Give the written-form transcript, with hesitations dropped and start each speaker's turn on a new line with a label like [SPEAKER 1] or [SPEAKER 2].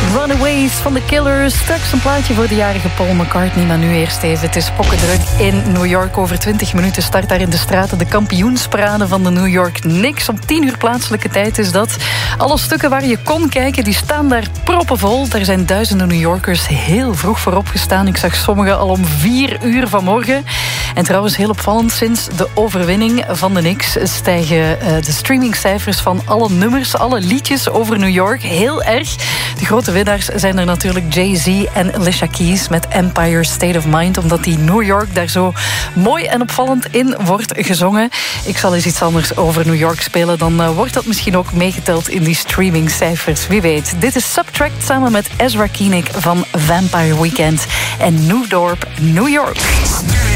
[SPEAKER 1] Runaways van The Killers. Straks een plaatje voor de jarige Paul McCartney. Maar nu eerst even, het is pokkendruk in New York. Over 20 minuten start daar in de straten de kampioensparade van de New York Knicks. Om 10 uur plaatselijke tijd is dat. Alle stukken waar je kon kijken, die staan daar proppenvol. Er zijn duizenden New Yorkers heel vroeg voor opgestaan. Ik zag sommigen al om 4 uur vanmorgen. En trouwens, heel opvallend, sinds de overwinning van de Knicks stijgen de streamingcijfers van alle nummers, alle liedjes over New York heel erg. De grote winnaars zijn er natuurlijk Jay-Z en Alicia Keys met Empire State of Mind, omdat die New York daar zo mooi en opvallend in wordt gezongen. Ik zal eens iets anders over New York spelen, dan wordt dat misschien ook meegeteld in die streamingcijfers. Wie weet. Dit is Subtract samen met Ezra Koenig van Vampire Weekend en New Dorp, New York.